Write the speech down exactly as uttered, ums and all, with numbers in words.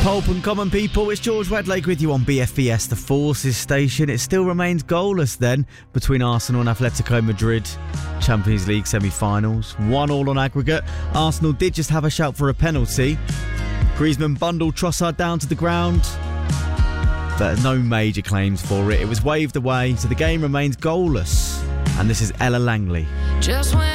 Pulp and Common People, it's George Wedlake with you on B F B S, the Forces station. It still remains goalless then between Arsenal and Atletico Madrid. Champions League semi-finals, one all on aggregate. Arsenal did just have a shout for a penalty. Griezmann bundled Trossard down to the ground, but no major claims for it. It was waved away, so the game remains goalless. And this is Ella Langley. Just when